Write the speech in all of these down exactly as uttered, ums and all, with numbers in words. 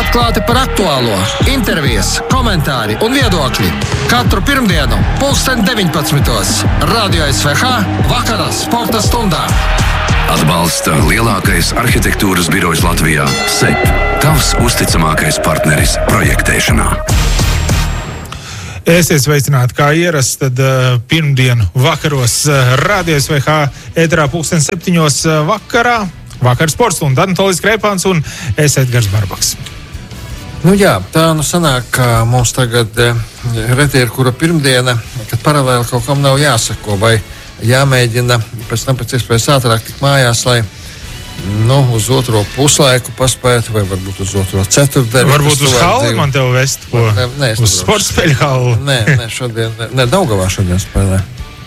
Atklāti par aktuālo, intervijas, komentāri un viedokļi. Katru pirmdienu, pulksten deviņpadsmitos. Radio S V H vakarā sporta stundā. Atbalsta lielākais arhitektūras birojs Latvijā – S E P. Tavs uzticamākais partneris projektēšanā. Esiet sveicināti, kā ierasts, tad uh, pirmdienu vakaros uh, Radio S V H ēterā pulksten septiņos uh, vakarā. Vakar sporta stunda Anatolijs Kreipāns un es Edgars Barbaks. Nu jā, tā nu sanāk, ka mums tagad eh, reti ir kura pirmdiena, kad paralēli kaut kam nav jāsako vai jāmēģina pēc tam pēc iespējas ātrāk tik mājās, lai nu, uz otro puslaiku paspētu vai varbūt uz otro ceturtdienu. Varbūt uz halli man tev vest, ko? Ne, ne, uz sporta spēļu halli. Nē, ne, šodien, ne, ne Daugavā šodien spēlē.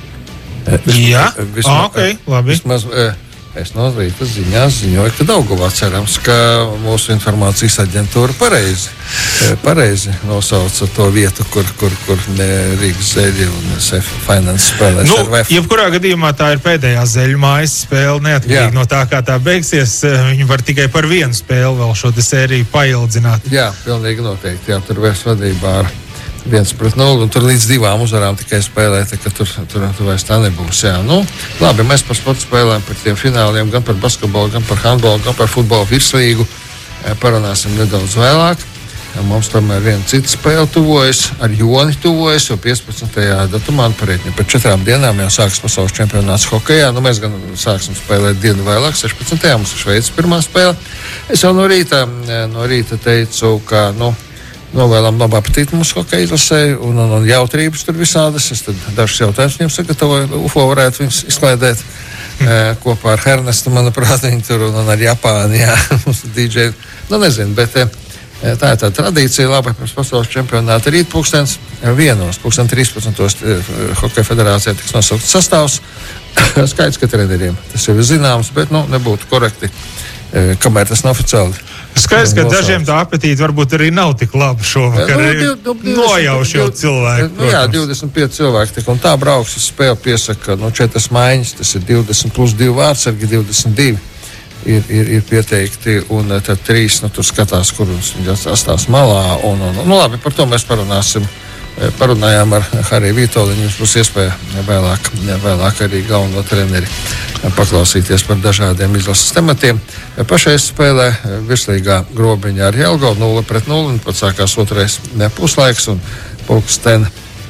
Jā, vismaz, ah, ok, labi. Vismaz, es no rīta ziņās ziņoju, ka Daugavā cerams, ka mūsu informācijas aģentūra pareizi, pareizi nosauca to vietu, kur, kur, kur Rīgas Zeļi un S F Finance spēlēs nu, ar V F. Jebkurā gadījumā tā ir pēdējā Zeļu mājas spēle, neatkarīgi no tā, kā tā beigsies. Viņi var tikai par vienu spēli vēl šo te sēriju paildzināt. Jā, pilnīgi noteikti. Jā, tur vērs vadībā ar viens pret nulli, un tur līdz divām uzvarām tikai spēlēt, ka tur, tur, tur vairs tā nebūs. Jā. Nu, labi, mēs par sportu spēlēm, par tiem fināliem, gan par basketbolu, gan par handbolu, gan par futbolu virslīgu parunāsim nedaudz vēlāk. Mums tomēr viena cita spēle tuvojas, ar Joni tuvojas, jo piecpadsmitajā datumā pareiķi pēc četrām dienām jau sāks pasaules čempionāts hokejā. Nu, mēs gan sāksim spēlēt dienu vēlāk, sešpadsmitajā mums ir Šveices pirmā spēle. Es jau no rīta, no rīta teicu, ka, nu, novēlam labu apetīti mūsu hokeja izlasē un, un, un jautrības tur visādas. Es tad dažus jautājumus viņam sagatavoju. U F O varētu viņus izklaidēt mm. e, kopā ar Hernestu, manuprāt, viņi tur un, un ar Japāni, jā, mūsu D J. Nu, nezinu, bet e, tā ir tā tradīcija. Labi, pirms pasaules čempionāta rīt pulkstens vienos, pulksten trīspadsmitos e, Hokeja federācijā tiks nosaukts sastāvs. Skaidrs, ka treneriem tas jau ir zināms, bet, nu, nebūtu korekti, e, kamēr tas nav oficiāli. Skaidrs, ka dažiem tā apetīte varbūt arī nav tik laba šovakar. Nu, nojauši jau cilvēki. Nu, jā, divdesmit pieci cilvēki tik un tā brauks uz spēli, piesaka, nu, četras maiņas, tas ir divdesmit plus divi vārdsargi, divdesmit divi ir, ir, ir pieteikti, un tad trīs, nu, tur skatās, kurus viņi atstās malā, un, un, un, nu, labi, par to mēs parunāsim. Parunājām ar Hariju Vītoliņu, jums būs iespēja vēlāk, vēlāk arī galveno treneri paklausīties par dažādiem izlases tematiem. Pašais spēlē virslīgā Grobiņā ar Jelgavu nulle pret nulli, un pat sākās otrais puslaiks, un pulksten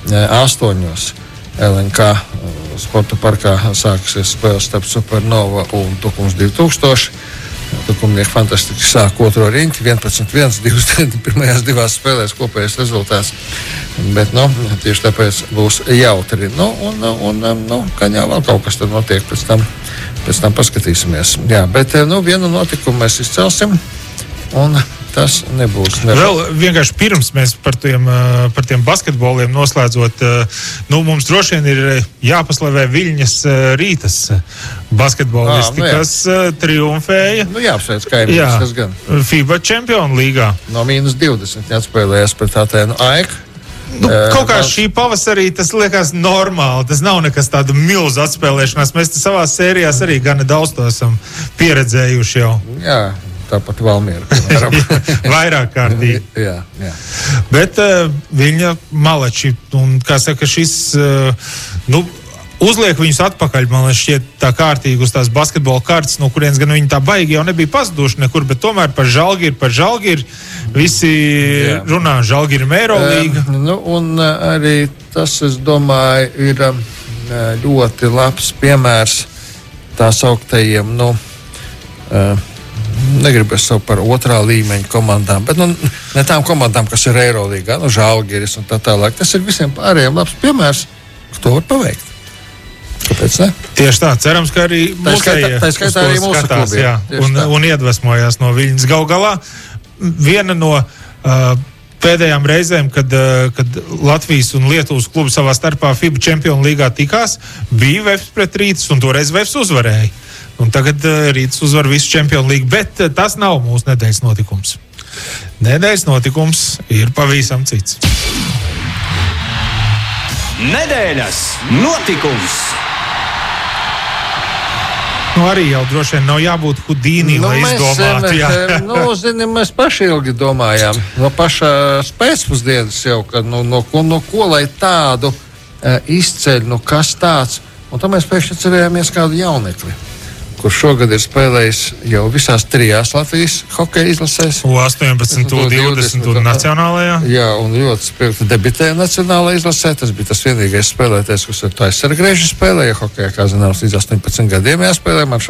astoņos L N K sporta parkā sāksies spēles starp Supernova un Tukums divi tūkstoši. Tukumnieki fantastiski sāk otro riņķi, vienpadsmit viens, divdesmit pirmajās divās spēlēs kopējais rezultāts. Bet, nu, tieši tāpēc būs jautri. Nu, un, un, nu, kaņā vēl kaut kas tur notiek, pēc tam, pēc tam paskatīsimies. Jā, bet, nu, vienu notikumu mēs izcelsim, un tas nebūs. nebūs. Vēl vienkārši pirms mēs par tiem, par tiem basketboliem noslēdzot, nu, mums droši vien ir jāpaslavē Viļņas Rītas basketbolisti, à, nu kas triumfēja. Nu, jāapsveic kaimiņus, tas gan. FIBA Čempionu līgā. No mīnus divdesmit atspēlējās pret Atēnu Aiku. Nu, kaut kā šī pavasarī tas liekas normāli, tas nav nekas tāda milzu atspēlēšanās. Mēs savās sērijās arī gana daudz to esam pieredzējuši jau. Jā. Tāpat Valmiera. Vairāk kārtīgi. jā, jā. Bet uh, viņa maleči, un kā saka, šis, uh, nu, uzliek viņus atpakaļ, man šķiet tā kārtīgi uz tās basketbola kartas, no kurienes gan viņi tā baigi jau nebija pazuduši nekur, bet tomēr par Žalgiri, par Žalgiri, visi jā. runā Žalgiri Eirolīga. Um, nu, un uh, arī tas, es domāju, ir um, ļoti labs piemērs tā sauktajiem, nu, uh, negribu es savu par otrā līmeņa komandām, bet nu, ne tām komandām, kas ir Eirolīgā, nu, Žalgiris un tā tālāk. Tas ir visiem pārējiem labs piemērs, ka to var paveikt. Kāpēc ne? Tieši tā, cerams, ka arī mūsējie tā skaitā arī mūsu skatās, klubiem. Jā, un, un iedvesmojās no Viļņas. Gal galā viena no uh, pēdējām reizēm, kad, uh, kad Latvijas un Lietuvas klubi savā starpā FIBA Čempionu līgā tikās, bija Vefs pret Rītas, un toreiz Vefs uzvarēja. Un tagad uh, Rītas uzvar visu Čempionu līgu, bet uh, tas nav mūsu nedēļas notikums. Nedēļas notikums ir pavisam cits. Nedēļas notikums! Nu, arī jau droši vien nav jābūt Hudīnī, Nu, lai mēs, izdomātu. eh, Jā. nu, zini, mēs paši ilgi domājām. No pašā pēcpusdienas jau, ka nu, no, ko, no ko lai tādu uh, izceļ, nu kas tāds. Un tad mēs pēkšņi cerējāmies kādu jaunekli, kurš šogad ir spēlējis jau visās trijās Latvijas hokeja izlasēs. U astoņpadsmit, U divdesmit un nacionālajā. Jā, un ļoti spilgti debitēja nacionālajā izlasē. Tas bija tas vienīgais spēlētājs, kurš ar tā aizsargrežu spēlēja hokejā, kā zināms, līdz astoņpadsmit gadiem jāspēlē. Man